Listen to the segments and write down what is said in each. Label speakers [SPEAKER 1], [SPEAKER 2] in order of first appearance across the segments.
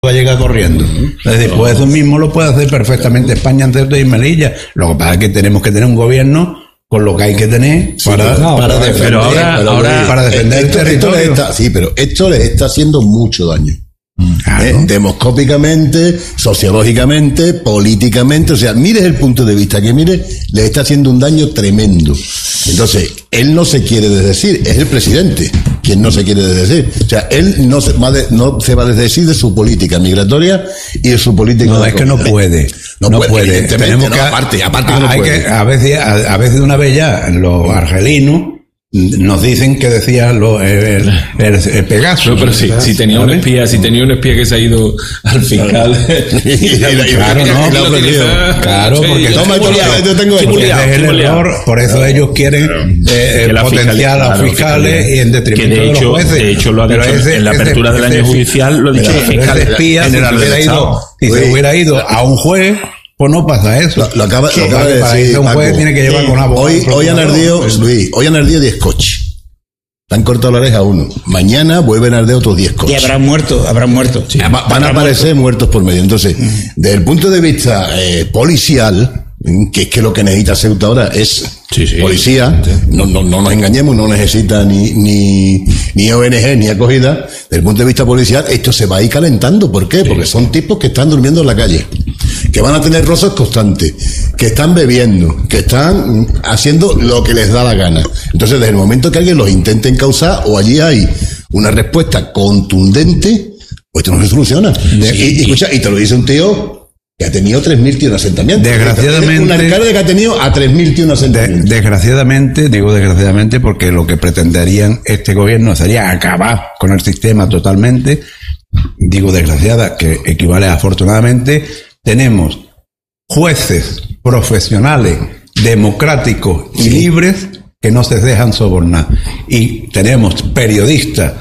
[SPEAKER 1] va a llegar corriendo. Es decir, pues eso mismo lo puede hacer perfectamente España en Ceuta y Melilla. Lo que pasa es que tenemos que tener un gobierno con lo que hay que tener para defender el territorio.
[SPEAKER 2] Pero esto le está haciendo mucho daño. Claro. Demoscópicamente, sociológicamente, políticamente, o sea, mire el punto de vista que mire, le está haciendo un daño tremendo. Entonces, él no se quiere desdecir, es el presidente quien no se quiere desdecir. O sea, él no se va a desdecir de su política migratoria y de su política.
[SPEAKER 1] No, es que no puede. No puede.
[SPEAKER 2] Tenemos que, aparte que no puede.
[SPEAKER 1] A veces de una vez ya, los argelinos nos dicen que decía el Pegaso.
[SPEAKER 3] No, pero si tenía un espía que se ha ido al fiscal.
[SPEAKER 1] Claro, porque
[SPEAKER 2] yo tengo
[SPEAKER 1] es el error, por eso ellos quieren potenciar a los fiscales y en detrimento de los jueces.
[SPEAKER 3] De hecho, lo ha dicho en la apertura del año judicial, lo ha dicho el fiscal.
[SPEAKER 1] Ese espía, si se hubiera ido a un juez, pues no pasa eso.
[SPEAKER 2] Lo acaba de decir.
[SPEAKER 1] Un juez tiene que llevar con abogado.
[SPEAKER 2] Hoy han ardido 10 coches. Le han cortado la oreja a uno. Mañana vuelven a arder otros 10 coches.
[SPEAKER 4] Y habrán muerto.
[SPEAKER 2] Sí, van a aparecer muertos por medio. Entonces, desde el punto de vista policial, que es que lo que necesita Ceuta ahora es policía. Sí. No nos engañemos, no necesita ni ONG ni acogida. Desde el punto de vista policial, esto se va a ir calentando. ¿Por qué? Porque son tipos que están durmiendo en la calle, que van a tener roces constantes, que están bebiendo, que están haciendo lo que les da la gana. Entonces, desde el momento que alguien los intente encausar, o allí hay una respuesta contundente, pues esto no se soluciona. Escucha, y te lo dice un tío que ha tenido 3.000 tíos en asentamiento.
[SPEAKER 1] Desgraciadamente.
[SPEAKER 2] Un alcalde que ha tenido a 3.000 tíos en asentamiento.
[SPEAKER 1] Desgraciadamente, porque lo que pretenderían este gobierno sería acabar con el sistema totalmente. Digo desgraciada, que equivale a afortunadamente. Tenemos jueces profesionales, democráticos y libres que no se dejan sobornar. Y tenemos periodistas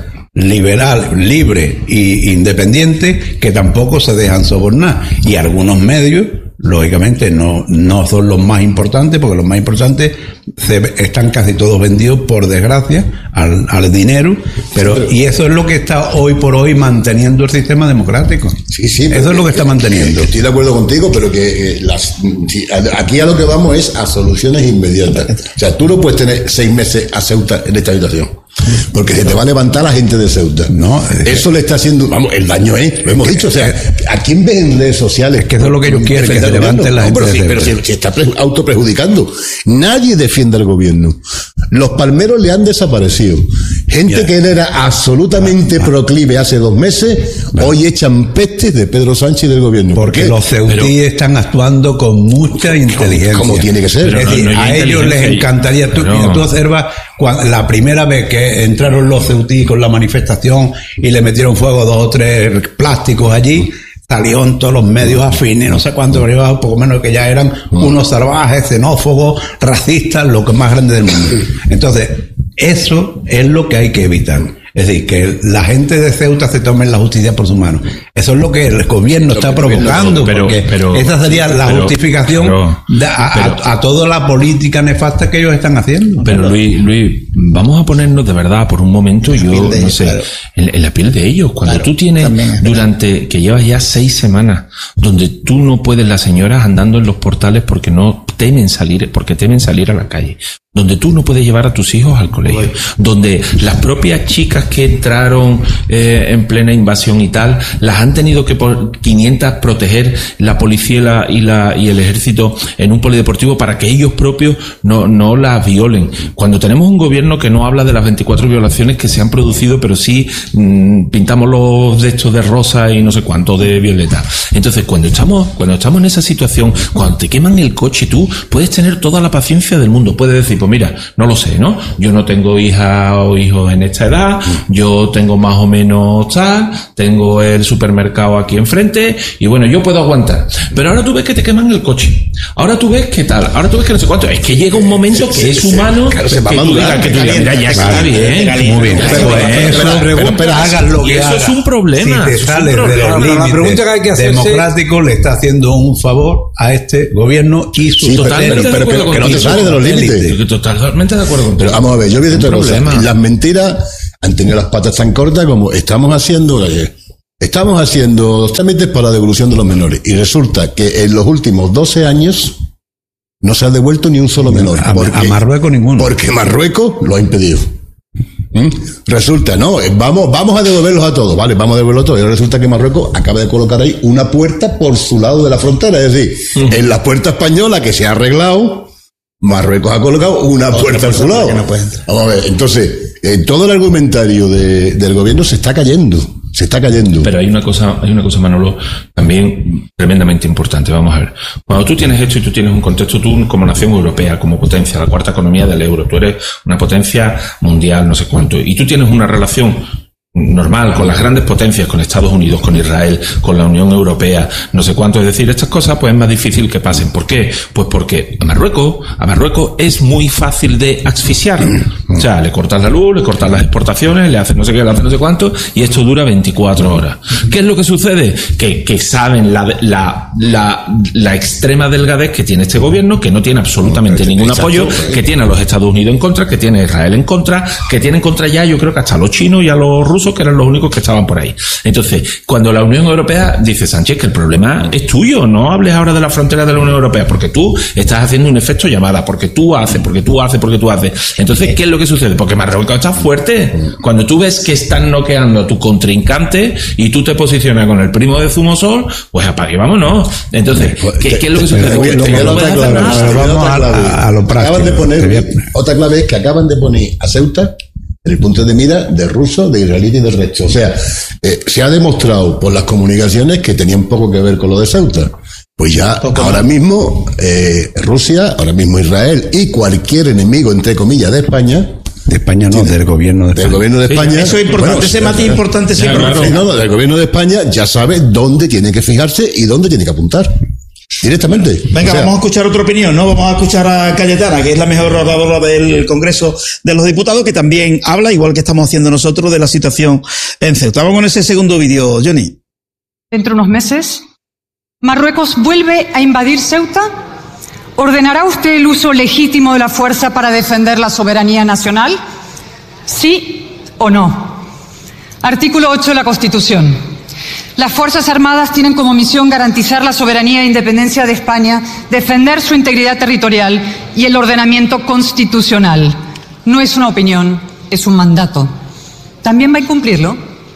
[SPEAKER 1] libres e independientes que tampoco se dejan sobornar. Y algunos medios, lógicamente, no son los más importantes, porque los más importantes están casi todos vendidos, por desgracia, al dinero, y eso es lo que está hoy por hoy manteniendo el sistema democrático.
[SPEAKER 2] Sí,
[SPEAKER 1] eso es lo que está manteniendo.
[SPEAKER 2] Estoy de acuerdo contigo, pero que aquí a lo que vamos es a soluciones inmediatas. O sea, tú no puedes tener 6 meses a Ceuta en esta situación, porque se te va a levantar la gente de Ceuta. No, eso le está haciendo, el daño lo hemos dicho. O sea, ¿a quién ven en redes sociales?
[SPEAKER 1] Es que eso es lo que ellos quieren, que se levanten la gente de Ceuta.
[SPEAKER 2] Pero si está autoprejudicando. Nadie defiende al gobierno. Los palmeros le han desaparecido. Gente que él era absolutamente proclive hace 2 meses, hoy echan pestes de Pedro Sánchez y del gobierno.
[SPEAKER 1] Porque los ceutíes están actuando con mucha inteligencia.
[SPEAKER 2] Como tiene que ser.
[SPEAKER 1] Es decir, a ellos les encantaría. Tú observas la primera vez que entraron los ceutíes con la manifestación y le metieron fuego 2 o 3 plásticos allí, salió en todos los medios afines, no sé cuántos, pero poco menos, que ya eran unos salvajes, xenófobos, racistas, lo que más grande del mundo. Entonces, eso es lo que hay que evitar. Es decir, que la gente de Ceuta se tome la justicia por sus manos. Eso es lo que el gobierno está provocando, porque esa sería la justificación a toda la política nefasta que ellos están haciendo.
[SPEAKER 3] Pero Luis, vamos a ponernos de verdad por un momento, en la piel de ellos. Cuando tú tienes, que llevas ya 6 semanas, donde tú no puedes, las señoras andando en los portales porque temen salir a la calle, donde tú no puedes llevar a tus hijos al colegio, donde las propias chicas que entraron en plena invasión y tal, las han tenido que por 500 proteger la policía y el ejército en un polideportivo para que ellos propios no las violen. Cuando tenemos un gobierno que no habla de las 24 violaciones que se han producido, pero sí pintamos los de estos de rosa y no sé cuánto de violeta. Entonces, cuando estamos en esa situación, cuando te queman el coche, tú puedes tener toda la paciencia del mundo, puedes decir, pues mira, no lo sé, ¿no? Yo no tengo hija o hijos en esta edad, yo tengo más o menos tal, tengo el supermercado aquí enfrente, y bueno, yo puedo aguantar. Pero ahora tú ves que te queman el coche, ahora tú ves que tal, ahora tú ves que no sé cuánto. Es que llega un momento que es humano,
[SPEAKER 2] claro, se va a madurar,
[SPEAKER 3] que tú digas, mira, ya está bien,
[SPEAKER 1] muy bien. Pero hagas lo que
[SPEAKER 3] eso
[SPEAKER 1] hagas.
[SPEAKER 3] Es un problema.
[SPEAKER 1] Si te sales de los límites democráticos, le está haciendo un favor a este gobierno y su
[SPEAKER 2] pero que no te sales de los límites.
[SPEAKER 3] Totalmente de acuerdo contigo.
[SPEAKER 2] Pero vamos a ver, yo voy a decir otra cosa. Las mentiras han tenido las patas tan cortas como estamos haciendo. Estamos haciendo los trámites para la devolución de los menores y resulta que en los últimos 12 años no se ha devuelto ni un solo menor.
[SPEAKER 1] A Marruecos ninguno.
[SPEAKER 2] Porque Marruecos lo ha impedido. Resulta, no, vamos a devolverlos a todos, vale, vamos a devolverlos a todos. Y ahora resulta que Marruecos acaba de colocar ahí una puerta por su lado de la frontera. Es decir, en la puerta española que se ha arreglado, Marruecos ha colocado una puerta por su lado. Vamos a ver, entonces, todo el argumentario del gobierno se está cayendo.
[SPEAKER 3] Pero hay una cosa, Manolo, también tremendamente importante. Vamos a ver. Cuando tú tienes esto y tú tienes un contexto, tú como nación europea, como potencia, la cuarta economía del euro, tú eres una potencia mundial, no sé cuánto, y tú tienes una relación normal con las grandes potencias, con Estados Unidos, con Israel, con la Unión Europea, no sé cuánto. Es decir, estas cosas pues es más difícil que pasen. ¿Por qué? Pues porque a Marruecos es muy fácil de asfixiar. O sea, le cortas la luz, le cortas las exportaciones, le hacen no sé qué, le hacen no sé cuánto, y esto dura 24 horas. ¿Qué es lo que sucede? Que saben la extrema delgadez que tiene este gobierno, que no tiene absolutamente ningún apoyo, que tiene a los Estados Unidos en contra, que tiene a Israel en contra, que tiene en contra ya, yo creo que hasta a los chinos y a los rusos, que eran los únicos que estaban por ahí. Entonces, cuando la Unión Europea dice, Sánchez, que el problema es tuyo, no hables ahora de la frontera de la Unión Europea, porque tú estás haciendo un efecto llamada, porque tú haces. Entonces, ¿qué es lo que sucede? Porque Marruecos está fuerte. Cuando tú ves que están noqueando a tu contrincante y tú te posicionas con el primo de Zumosol, pues apague, vámonos. Entonces, ¿qué es lo que sucede?
[SPEAKER 2] Vamos a lo práctico. Otra clave es que acaban de poner a Ceuta en el punto de mira de rusos, de israelíes y del resto. O sea, se ha demostrado por las comunicaciones que tenían poco que ver con lo de Ceuta. Pues ya ahora mismo Rusia, ahora mismo Israel y cualquier enemigo, entre comillas, de España.
[SPEAKER 1] De España no, del gobierno de España.
[SPEAKER 2] Del gobierno de España.
[SPEAKER 4] Eso es importante, bueno, ese matiz importante siempre.
[SPEAKER 2] No, del gobierno de España ya sabe dónde tiene que fijarse y dónde tiene que apuntar. Directamente.
[SPEAKER 4] Venga, vamos a escuchar otra opinión, ¿no? Vamos a escuchar a Cayetana, que es la mejor oradora del Congreso de los Diputados, que también habla, igual que estamos haciendo nosotros, de la situación en Ceuta. Vamos con ese segundo vídeo, Johnny.
[SPEAKER 5] Dentro de unos meses, Marruecos vuelve a invadir Ceuta. ¿Ordenará usted el uso legítimo de la fuerza para defender la soberanía nacional? ¿Sí o no? Artículo 8 de la Constitución. Las Fuerzas Armadas tienen como misión garantizar la soberanía e independencia de España, defender su integridad territorial y el ordenamiento constitucional. No es una opinión, es un mandato. ¿También va a incumplirlo?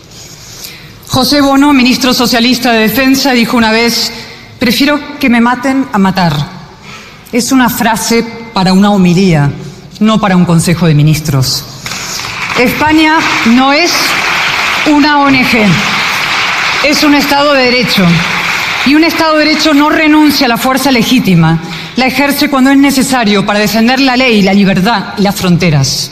[SPEAKER 5] José Bono, ministro socialista de Defensa, dijo una vez: prefiero que me maten a matar. Es una frase para una homilía, no para un consejo de ministros. España no es una ONG. Es un Estado de Derecho, y un Estado de Derecho no renuncia a la fuerza legítima, la ejerce cuando es necesario para defender la ley, la libertad y las fronteras.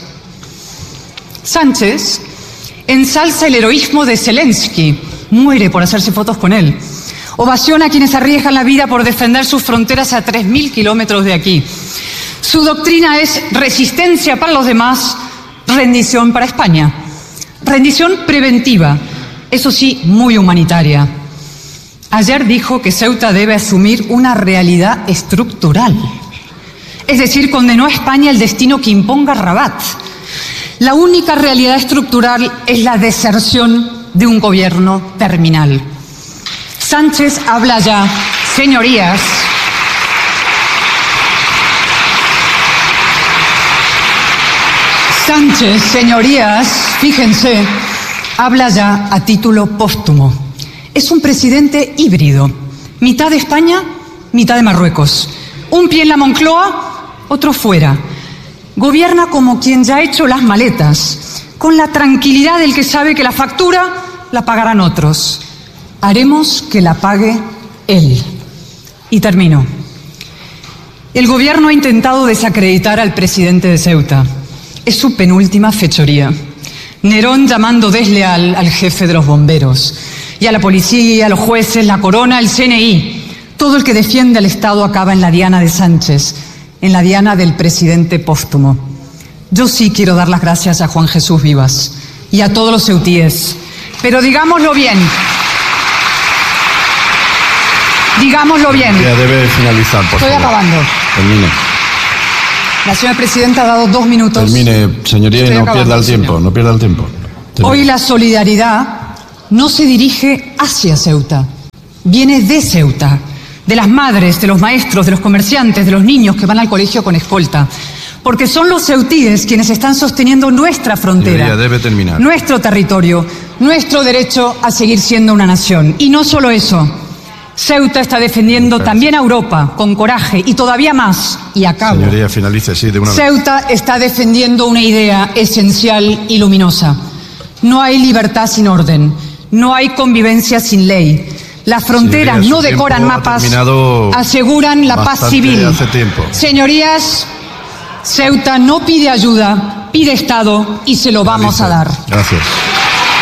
[SPEAKER 5] Sánchez ensalza el heroísmo de Zelensky, muere por hacerse fotos con él, ovaciona a quienes arriesgan la vida por defender sus fronteras a 3.000 kilómetros de aquí. Su doctrina es resistencia para los demás, rendición para España. Rendición preventiva. Eso sí, muy humanitaria. Ayer dijo que Ceuta debe asumir una realidad estructural. Es decir, condenó a España el destino que imponga Rabat. La única realidad estructural es la deserción de un gobierno terminal. Sánchez habla ya, señorías. Sánchez, señorías, fíjense, habla ya a título póstumo. Es un presidente híbrido, mitad de España, mitad de Marruecos. Un pie en la Moncloa, otro fuera. Gobierna como quien ya ha hecho las maletas, con la tranquilidad del que sabe que la factura la pagarán otros. Haremos que la pague él. Y termino. El gobierno ha intentado desacreditar al presidente de Ceuta. Es su penúltima fechoría. Nerón llamando desleal al jefe de los bomberos, y a la policía, a los jueces, la corona, el CNI. Todo el que defiende al Estado acaba en la diana de Sánchez, en la diana del presidente póstumo. Yo sí quiero dar las gracias a Juan Jesús Vivas y a todos los ceutíes, pero digámoslo bien. Digámoslo bien.
[SPEAKER 6] Ya debe finalizar, por favor.
[SPEAKER 5] Estoy acabando.
[SPEAKER 6] Termine.
[SPEAKER 5] La señora presidenta ha dado 2 minutos.
[SPEAKER 6] Termine, señoría, y no pierda el tiempo. No pierda el tiempo. Termine.
[SPEAKER 5] Hoy la solidaridad no se dirige hacia Ceuta, viene de Ceuta, de las madres, de los maestros, de los comerciantes, de los niños que van al colegio con escolta. Porque son los ceutíes quienes están sosteniendo nuestra frontera, nuestro territorio, nuestro derecho a seguir siendo una nación. Y no solo eso, Ceuta está defendiendo también a Europa con coraje y todavía más, y acabo.
[SPEAKER 6] Señoría, finalice, sí, de una vez.
[SPEAKER 5] Ceuta está defendiendo una idea esencial y luminosa. No hay libertad sin orden, no hay convivencia sin ley. Las fronteras no decoran mapas, aseguran la paz civil. Señorías, Ceuta no pide ayuda, pide Estado y se lo vamos a dar.
[SPEAKER 6] Gracias.